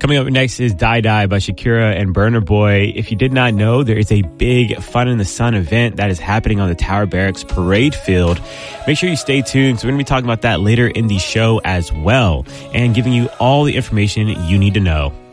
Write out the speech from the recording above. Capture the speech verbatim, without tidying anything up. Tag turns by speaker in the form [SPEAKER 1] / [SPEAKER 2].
[SPEAKER 1] Coming up next is Die Die by Shakira and Burna Boy. If you did not know, there is a big Fun in the Sun event that is happening on the Tower Barracks Parade Field. Make sure you stay tuned. So we're going to be talking about that later in the show as well and giving you all the information you need to know.